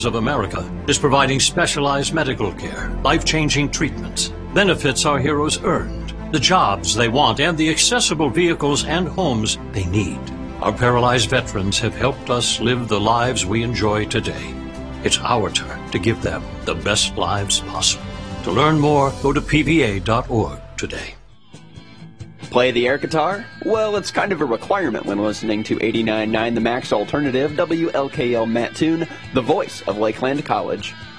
of America is providing specialized medical care, life-changing treatments, benefits our heroes earned, the jobs they want, and the accessible vehicles and homes they need. Our paralyzed veterans have helped us live the lives we enjoy today. It's our turn to give them the best lives possible. To learn more, go to pva.org today. Play the air guitar? Well, it's kind of a requirement when listening to 89.9 The Max Alternative, WLKL Mattoon, the voice of Lakeland College.